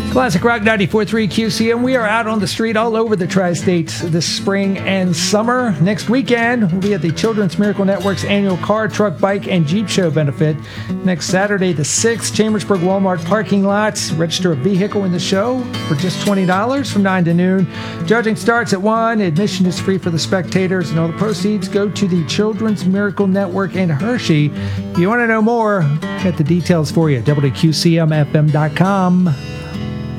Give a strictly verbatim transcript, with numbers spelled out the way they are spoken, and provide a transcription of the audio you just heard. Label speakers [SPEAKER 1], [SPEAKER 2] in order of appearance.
[SPEAKER 1] Classic Rock ninety-four point three Q C M. We are out on the street all over the Tri-States this spring and summer. Next weekend, we'll be at the Children's Miracle Network's annual Car, Truck, Bike, and Jeep Show benefit. Next Saturday, the sixth, Chambersburg Walmart parking lots. Register a vehicle in the show for just twenty dollars from nine to noon. Judging starts at one. Admission is free for the spectators, and all the proceeds go to the Children's Miracle Network in Hershey. If you want to know more, got the details for you at W Q C M F M dot com.